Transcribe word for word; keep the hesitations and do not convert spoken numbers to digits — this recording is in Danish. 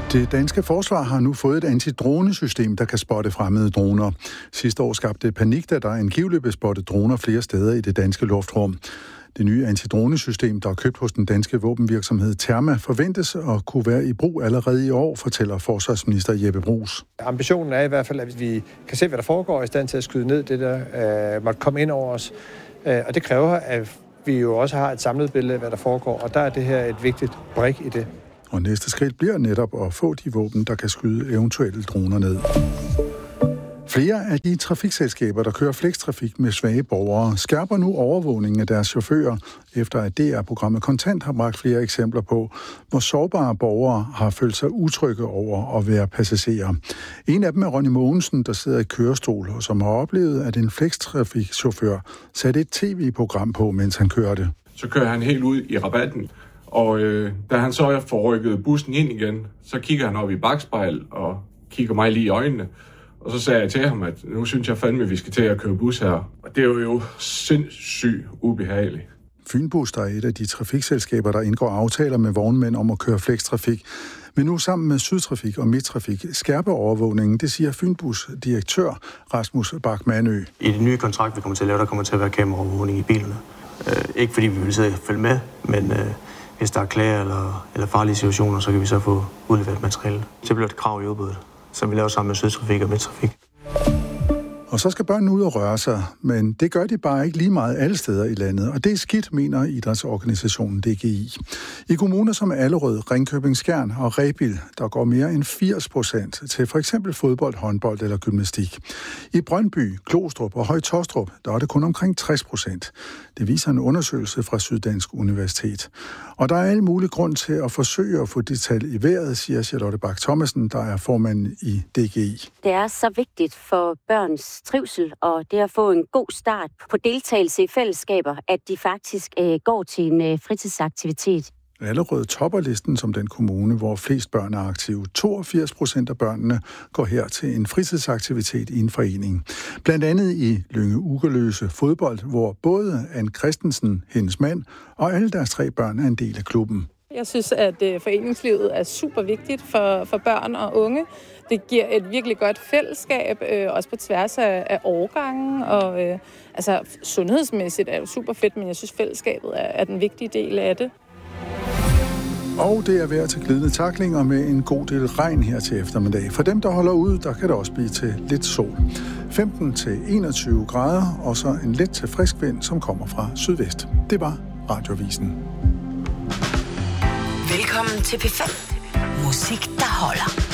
Det danske forsvar har nu fået et antidronesystem, der kan spotte fremmede droner. Sidste år skabte panik, da der angiveligt blev spottet droner flere steder i det danske luftrum. Det nye antidronesystem, der er købt hos den danske våbenvirksomhed Therma, forventes at kunne være i brug allerede i år, fortæller forsvarsminister Jeppe Bruus. Ambitionen er i hvert fald, at vi kan se, hvad der foregår, i stand til at skyde ned det, der øh, måtte komme ind over os. Øh, og det kræver, at vi jo også har et samlet billede af, hvad der foregår, og der er det her et vigtigt brik i det. Og næste skridt bliver netop at få de våben, der kan skyde eventuelle droner ned. Flere af de trafikselskaber, der kører flextrafik med svage borgere, skærper nu overvågningen af deres chauffører, efter at D R-programmet Kontant har bragt flere eksempler på, hvor sårbare borgere har følt sig utrygge over at være passagerer. En af dem er Ronny Mogensen, der sidder i kørestol, og som har oplevet, at en flextrafikchauffør satte et tv-program på, mens han kørte. Så kører han helt ud i rabatten, og øh, da han så får rykket bussen ind igen, så kigger han op i bakspejl og kigger mig lige i øjnene. Og så sagde jeg til ham, at nu synes jeg fandme, at vi skal til at køre bus her. Og det er jo sindssygt ubehageligt. Fynbus, der er et af de trafikselskaber, der indgår aftaler med vognmænd om at køre flextrafik. Men nu sammen med Sydtrafik og Midttrafik skærper overvågningen, det siger Fynbus direktør Rasmus Bach-Manø. I det nye kontrakt, vi kommer til at lave, der kommer til at være kameraovervågning i bilerne. Øh, ikke fordi vi vil sidde og følge med, men øh, hvis der er klager eller, eller farlige situationer, så kan vi så få udleveret materiale. Det bliver et krav i udbuddet, som vi laver sammen med Sydtrafik og Midttrafik. Og så skal børnene ud og røre sig, men det gør de bare ikke lige meget alle steder i landet, og det er skidt, mener idrætsorganisationen D G I. I kommuner som Allerød, Ringkøbing Skjern og Rebild, der går mere end firs procent til for eksempel fodbold, håndbold eller gymnastik. I Brøndby, Glostrup og Høje-Taastrup, der er det kun omkring tres procent. Det viser en undersøgelse fra Syddansk Universitet. Og der er alle mulige grund til at forsøge at få det tal i vejret, siger Charlotte Bach Thomasen, der er formand i D G I. Det er så vigtigt for børns trivsel og det at få en god start på deltagelse i fællesskaber, at de faktisk øh, går til en øh, fritidsaktivitet. Allerød topper listen som den kommune, hvor flest børn er aktive. toogfirs procent af børnene går her til en fritidsaktivitet i en forening. Blandt andet i Lynge Ugerløse fodbold, hvor både Ann Christensen, hendes mand og alle deres tre børn er en del af klubben. Jeg synes, at øh, foreningslivet er super vigtigt for, for børn og unge. Det giver et virkelig godt fællesskab, øh, også på tværs af, af årgangen. Og, øh, altså, sundhedsmæssigt er det super fedt, men jeg synes, fællesskabet er, er den vigtige del af det. Og det er vejr til glidende tacklinger med en god del regn her til eftermiddag. For dem, der holder ud, der kan det også blive til lidt sol. femten til enogtyve grader, og så en let til frisk vind, som kommer fra sydvest. Det var Radiovisen. Velkommen til P fem. Musik, der holder.